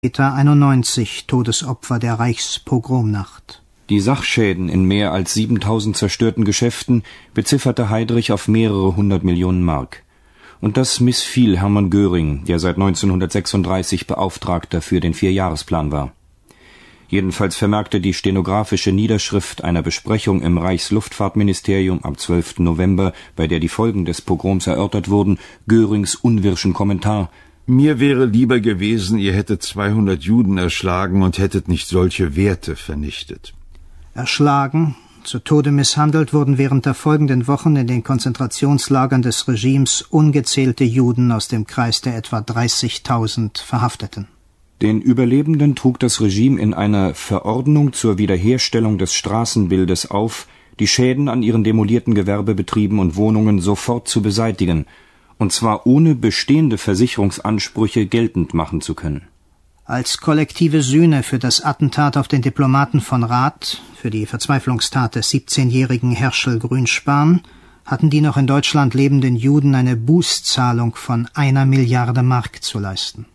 91 Todesopfer der Reichspogromnacht. Die Sachschäden in mehr als 7000 zerstörten Geschäften bezifferte Heydrich auf mehrere 100 Millionen Mark. Und das missfiel Hermann Göring, der seit 1936 Beauftragter für den Vierjahresplan war. Jedenfalls vermerkte die stenografische Niederschrift einer Besprechung im Reichsluftfahrtministerium am 12. November, bei der die Folgen des Pogroms erörtert wurden, Görings unwirschen Kommentar: Mir wäre lieber gewesen, ihr hättet 200 Juden erschlagen und hättet nicht solche Werte vernichtet. Erschlagen, zu Tode misshandelt wurden während der folgenden Wochen in den Konzentrationslagern des Regimes ungezählte Juden aus dem Kreis der etwa 30.000 Verhafteten. Den Überlebenden trug das Regime in einer Verordnung zur Wiederherstellung des Straßenbildes auf, die Schäden an ihren demolierten Gewerbebetrieben und Wohnungen sofort zu beseitigen, und zwar ohne bestehende Versicherungsansprüche geltend machen zu können. Als kollektive Sühne für das Attentat auf den Diplomaten von Rath, für die Verzweiflungstat des 17-jährigen Herschel Grünspan, hatten die noch in Deutschland lebenden Juden eine Bußzahlung von 1 Milliarde Mark zu leisten.